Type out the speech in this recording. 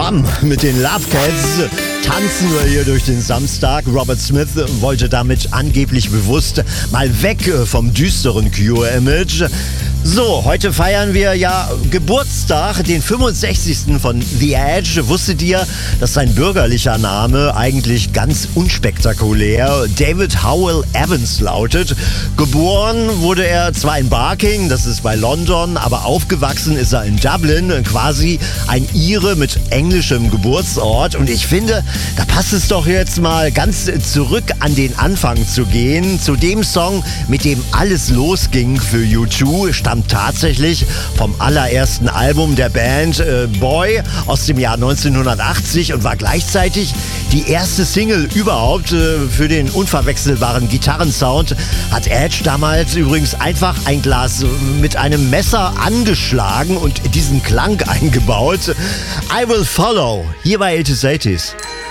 Bam, mit den Love Cats tanzen wir hier durch den Samstag. Robert Smith wollte damit angeblich bewusst mal weg vom düsteren Cure-Image. So, heute feiern wir ja Geburtstag, den 65. von The Edge. Wusstet ihr, dass sein bürgerlicher Name eigentlich ganz unspektakulär David Howell Evans lautet? Geboren wurde er zwar in Barking, das ist bei London, aber aufgewachsen ist er in Dublin, quasi ein Ire mit englischem Geburtsort. Und ich finde, da passt es doch jetzt mal ganz zurück an den Anfang zu gehen. Zu dem Song, mit dem alles losging für U2, stammt tatsächlich vom allerersten Album der Band Boy aus dem Jahr 1980 und war gleichzeitig die erste Single überhaupt. Für den unverwechselbaren Gitarrensound hat Edge damals übrigens einfach ein Glas mit einem Messer angeschlagen und diesen Klang eingebaut. I Will Follow, hier bei 80s.